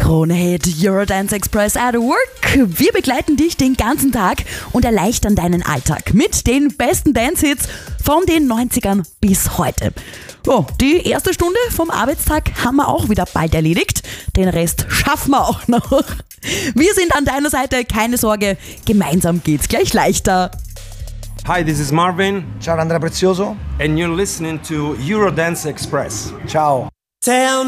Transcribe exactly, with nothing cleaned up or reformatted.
Krone-Hit Eurodance Express at Work. Wir begleiten dich den ganzen Tag und erleichtern deinen Alltag mit den besten Dance-Hits von den neunzigern bis heute. Oh, die erste Stunde vom Arbeitstag haben wir auch wieder bald erledigt. Den Rest schaffen wir auch noch. Wir sind an deiner Seite, keine Sorge, gemeinsam geht's gleich leichter. Hi, this is Marvin. Ciao, Andrea Prezioso. And you're listening to Eurodance Express. Ciao. Tell